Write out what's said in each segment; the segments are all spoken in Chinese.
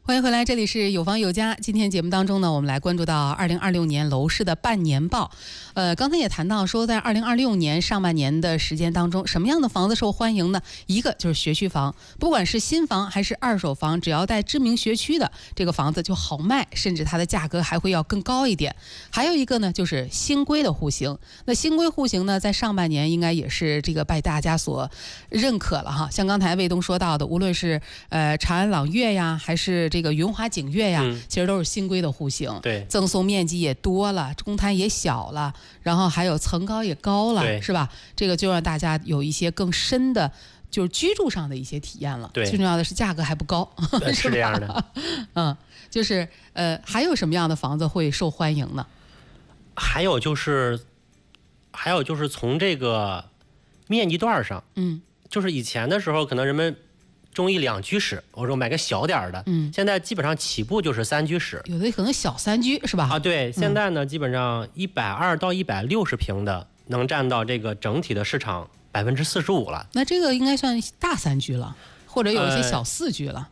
欢迎回来，这里是有房有家。今天节目当中呢，我们来关注到2026年楼市的半年报。刚才也谈到说，在2026年上半年的时间当中，什么样的房子受欢迎呢？一个就是学区房，不管是新房还是二手房，只要在知名学区的这个房子就好卖，甚至它的价格还会要更高一点。还有一个呢，就是新规的户型。那新规户型呢，在上半年应该也是这个被大家所认可了哈。像刚才卫东说到的，无论是长安朗悦呀，还是这个云华景悦呀，其实都是新规的户型， 对， 赠送面积也多了，公摊也小了，然后还有层高也高了，是吧？这个就让大家有一些更深的，就是居住上的一些体验了。 对， 最重要的是价格还不高， 是这样的。 就是还有什么样的房子会受欢迎呢？ 还有就是从这个面积段上，就是以前的时候，可能人们中意2居室，我说买个小点的，现在基本上起步就是3居室， 有的可能小3居是吧？ 啊，对，现在呢，基本上120到160平的能占到这个整体的市场45%了。 那这个应该算大3居了，或者有一些小4居了。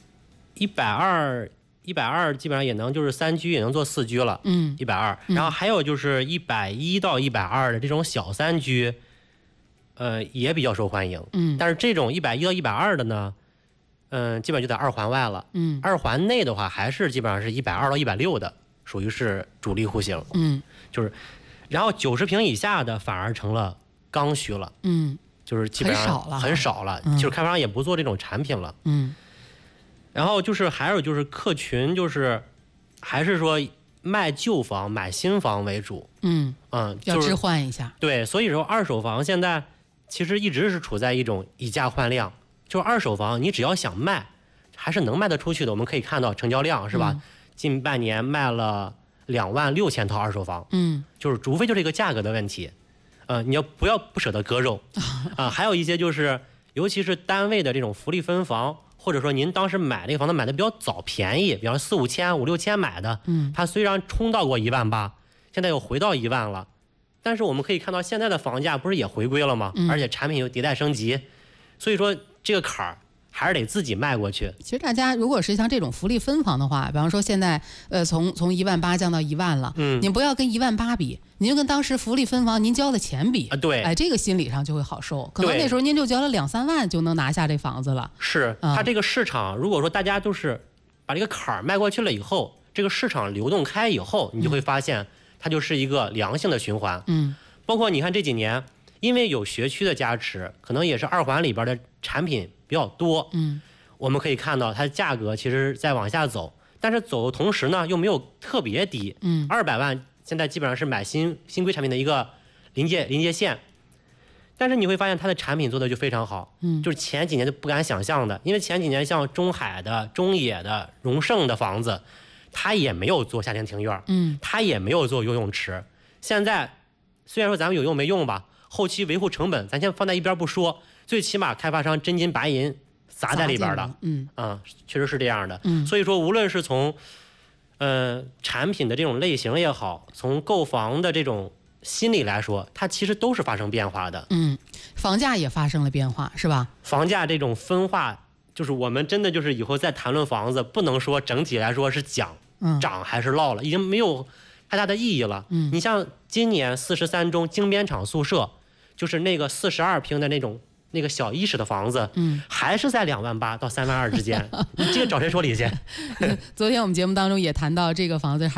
120基本上也能就是3居也能做4居了，120。然后还有就是110到120的这种小3居。也比较受欢迎，但是这种110到120的呢，基本就在2环外了，2环内的话还是基本上是120到160的，属于是主力户型，就是，然后90平以下的反而成了刚需了，就是基本上很少了，就是开发商也不做这种产品了，然后就是还有就是客群就是还是说卖旧房买新房为主， 要置换一下， 对，所以说二手房现在。其实一直是处在一种以价换量，就是二手房你只要想卖，还是能卖得出去的。我们可以看到成交量是吧？近半年卖了26000套二手房，就是除非就是一个价格的问题，你不舍得割肉还有一些就是，尤其是单位的这种福利分房，或者说您当时买这个房子买的比较早便宜，比方说4、5千、5、6千买的，它虽然冲到过18000，现在又回到1万了。但是我们可以看到，现在的房价不是也回归了吗？而且产品又迭代升级，所以说这个坎儿还是得自己迈过去。 其实大家如果是像这种福利分房的话，比方说现在从18000降到1万了，您不要跟18000比，您就跟当时福利分房您交的钱比啊，对， 这个心理上就会好受。可能那时候您就交了2、3万就能拿下这房子了。 是，它这个市场如果说大家都是把这个坎儿迈过去了以后，这个市场流动开以后，你就会发现。它就是一个良性的循环，包括你看这几年，因为有学区的加持，可能也是2环里边的产品比较多，我们可以看到它的价格其实在往下走，但是走的同时呢又没有特别低，200万现在基本上是买新规产品的一个临界线，但是你会发现它的产品做的就非常好，就是前几年就不敢想象的，因为前几年像中海的、中野的、荣盛的房子。他也没有做夏天庭院，他也没有做游泳池。现在虽然说咱们有用没用吧，后期维护成本咱先放在一边不说，最起码开发商真金白银砸在里边的，确实是这样的。所以说，无论是从产品的这种类型也好，从购房的这种心理来说，它其实都是发生变化的。 房价也发生了变化，是吧？ 房价这种分化。就是我们真的就是以后再谈论房子，不能说整体来说是涨还是落了，已经没有太大的意义了。你像今年43中精编厂宿舍，就是那个42平的那个小1室的房子，还是在28000到32000之间。你这个找谁说理去？ 昨天我们节目当中也谈到这个房子。